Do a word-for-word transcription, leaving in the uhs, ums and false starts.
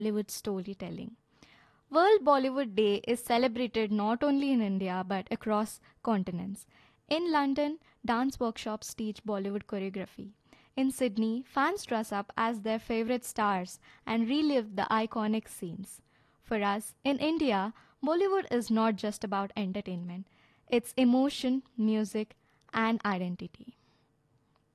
Bollywood storytelling. World Bollywood Day is celebrated not only in India but across continents. In London, dance workshops teach Bollywood choreography. In Sydney, fans dress up as their favorite stars and relive the iconic scenes. For us, in India, Bollywood is not just about entertainment, it's emotion, music, and identity.